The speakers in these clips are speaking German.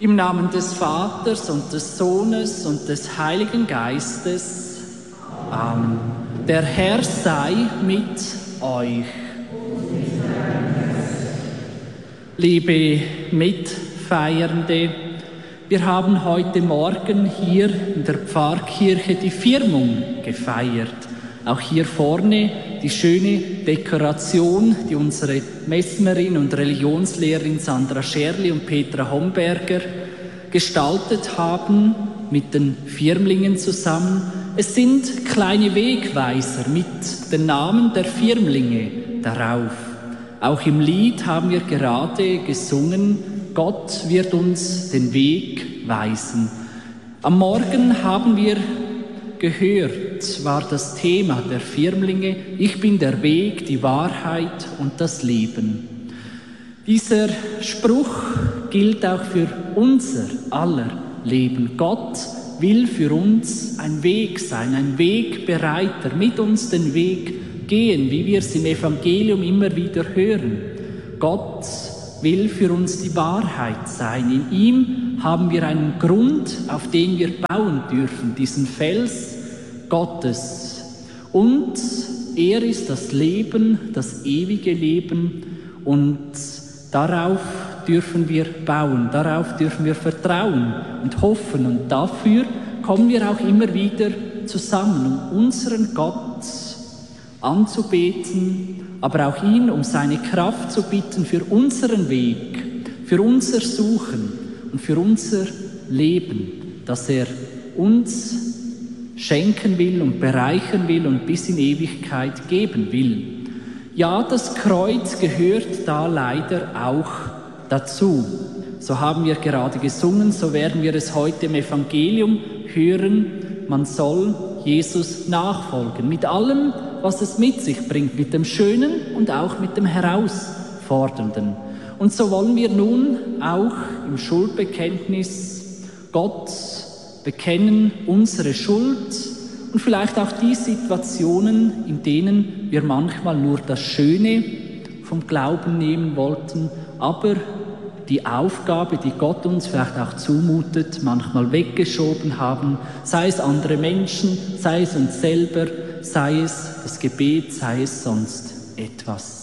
Im Namen des Vaters und des Sohnes und des Heiligen Geistes. Amen. Der Herr sei mit euch. Liebe Mitfeiernde, wir haben heute Morgen hier in der Pfarrkirche die Firmung gefeiert. Auch hier vorne die schöne Dekoration, die unsere Messnerin und Religionslehrerin Sandra Scherli und Petra Homberger gestaltet haben mit den Firmlingen zusammen. Es sind kleine Wegweiser mit den Namen der Firmlinge darauf. Auch im Lied haben wir gerade gesungen, Gott wird uns den Weg weisen. Am Morgen haben wir gehört, war das Thema der Firmlinge, ich bin der Weg, die Wahrheit und das Leben. Dieser Spruch gilt auch für unser aller Leben. Gott will für uns ein Weg sein, ein Wegbereiter, mit uns den Weg gehen, wie wir es im Evangelium immer wieder hören. Gott will für uns die Wahrheit sein. In ihm haben wir einen Grund, auf den wir bauen dürfen, diesen Fels Gottes. Und er ist das Leben, das ewige Leben, und darauf dürfen wir bauen, darauf dürfen wir vertrauen und hoffen. Und dafür kommen wir auch immer wieder zusammen, um unseren Gott anzubeten, aber auch ihn um seine Kraft zu bitten für unseren Weg, für unser Suchen und für unser Leben, dass er uns schenken will und bereichern will und bis in Ewigkeit geben will. Ja, das Kreuz gehört da leider auch dazu. So haben wir gerade gesungen, so werden wir es heute im Evangelium hören. Man soll Jesus nachfolgen, mit allem, was es mit sich bringt, mit dem Schönen und auch mit dem Herausfordernden. Und so wollen wir nun auch im Schuldbekenntnis Gott bekennen, unsere Schuld und vielleicht auch die Situationen, in denen wir manchmal nur das Schöne vom Glauben nehmen wollten, aber die Aufgabe, die Gott uns vielleicht auch zumutet, manchmal weggeschoben haben, sei es andere Menschen, sei es uns selber, sei es das Gebet, sei es sonst etwas.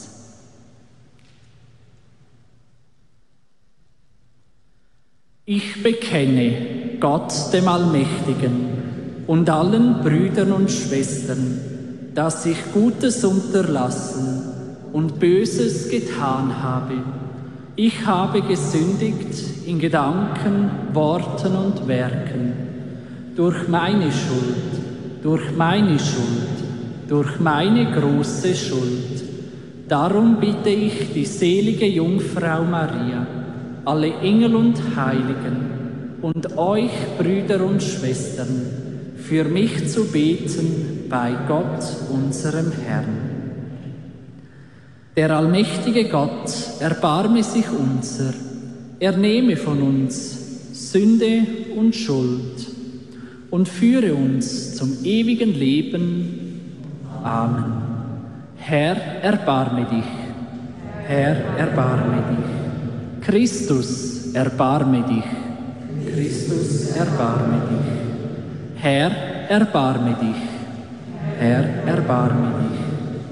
Ich bekenne Gott, dem Allmächtigen, und allen Brüdern und Schwestern, dass ich Gutes unterlassen und Böses getan habe. Ich habe gesündigt in Gedanken, Worten und Werken, durch meine Schuld, durch meine Schuld, durch meine große Schuld. Darum bitte ich die selige Jungfrau Maria, alle Engel und Heiligen und euch, Brüder und Schwestern, für mich zu beten bei Gott, unserem Herrn. Der allmächtige Gott erbarme sich unser, er nehme von uns Sünde und Schuld und führe uns zum ewigen Leben. Amen. Herr, erbarme dich. Herr, erbarme dich. Christus, erbarme dich. Christus, erbarme dich. Herr, erbarme dich. Herr, erbarme dich.